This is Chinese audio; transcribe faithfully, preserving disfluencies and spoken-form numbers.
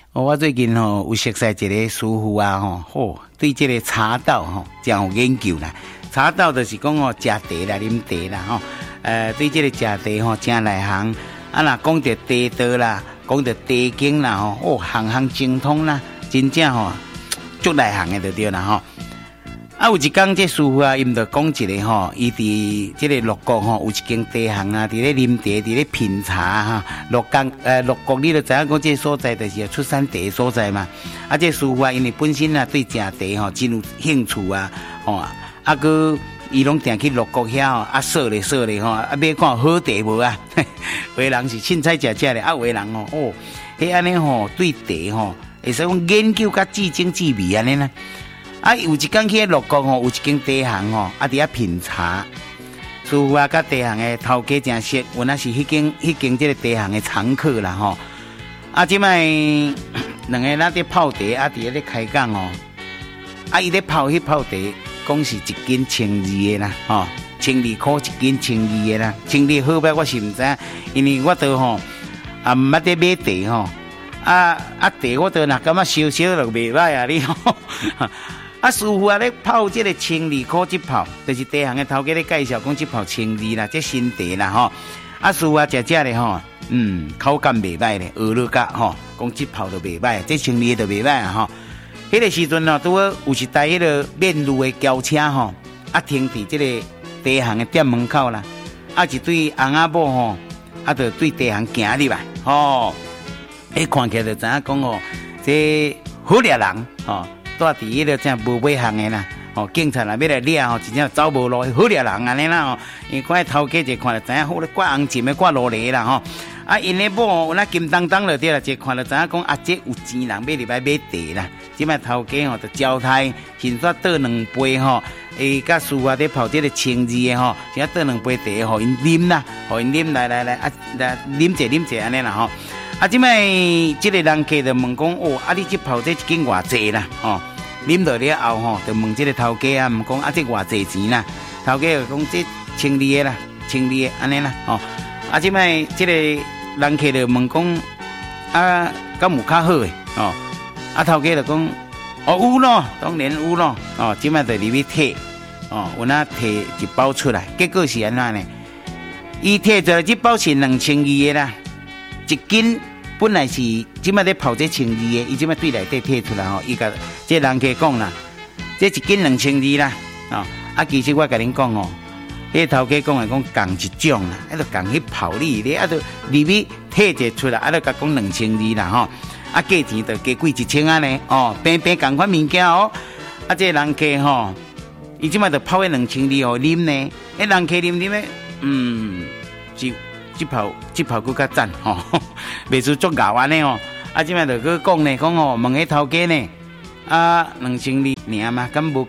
哦，我最近吼有熟悉一个师傅啊，吼，吼对这个茶道吼真有研究啦。茶道就是讲吼，食茶啦、啉茶啦，吼，呃，对这个食茶吼真内行。啊，若讲到茶道啦，讲到茶经啦，吼，哦，行行精通啦，真正吼足内行的就对啦，吼。啊，有一天这师傅啊，因就讲一个吼，伊伫这个鹿谷吼有一间茶行啊，伫咧啉茶，伫咧品茶哈。鹿港呃鹿谷，你就知影讲这个所在就是出产茶的所在嘛。啊，这师傅啊，因为本身啊对食茶吼真有兴趣啊，吼啊个伊拢定去鹿谷遐吼，啊说咧说咧吼，啊要看好茶无啊。有的人是凊彩食食咧，啊有的人哦哦，迄安尼吼对茶吼，会使讲研究甲至精至美安尼啦。啊，有一天去鹿谷吼，有一间茶行吼，啊，伫遐品茶。师傅啊，甲茶行的头家真熟，原来是迄间迄间这个茶行的常客啦吼。啊，即摆两个咱伫泡茶，啊，伫咧开讲哦。啊，伊咧泡迄泡茶，讲是一斤千二的啦，吼，千二块一斤千二的啦，千二好歹我是毋知影，因为我都吼啊毋捌伫买茶吼。啊啊，茶我都若感觉烧烧就袂歹啊，你吼。啊，师傅啊，咧泡这个千二块一泡，就是茶行的头家咧介绍讲，这泡千二啦，这新茶啦吼。啊，师傅啊，食食咧吼，嗯，口感袂歹咧，鹅肉甲吼，讲这泡就袂歹，这千二就袂歹啊吼。迄个时阵哦，拄好有一台迄个面路的轿车吼，啊停伫这个茶行的店门口啦，啊一对翁仔某吼，啊就对茶行行入来，吼，迄看起来就知影讲哦，这好掠人吼。住伫迄个正无尾行的啦，吼，警察若要来掠吼，真正走无路，好掠人安尼啦吼。因为看头家一看就知影，好咧挂红钱的挂落嚟啦吼。啊，因咧某有那金当当就对啦，一看就知影讲啊，这有钱人要入来买茶啦。即摆头家吼就招待，先煞倒两杯吼，诶，甲师傅咧泡这个清字的吼，先倒两杯茶互因啉啦，互因啉来来来啊，来啉者啉者安尼啦吼。啊，即摆即个人客就问讲，哦，啊，你这泡这一斤偌济啦？哦，啉到了后吼，就问即个头家啊，问讲啊，这偌济钱啦？头家就讲这千二的啦，千二的安尼啦，哦，啊，即摆即个人客就问讲，啊，敢有较好的？哦，啊，头家就讲，哦，有咯，当然有咯，哦，即摆就入去摕，哦，有那摕一包出来，结果是安怎呢？伊摕着一包是两千二的啦。一斤本来是即摆咧泡这千二的，伊即摆对内底摕出来吼，伊甲这人家讲啦，这一斤两千二啦，哦，啊，其实我甲恁讲哦，迄头家讲的讲共一种啦，啊，就共去泡你咧，啊，就入去摕者出来，啊，就甲讲两千二啦吼，啊，价钱就加贵一千啊呢，哦，平平共款物件哦，啊，这人家吼，伊即摆就泡迄两千二互啉呢，迄人家啉啉的，嗯，就。这泡这泡更较赞吼，袂出足咬安尼哦。啊，即摆就去讲呢，讲哦，问迄头家呢，啊，两千二尔嘛，敢无？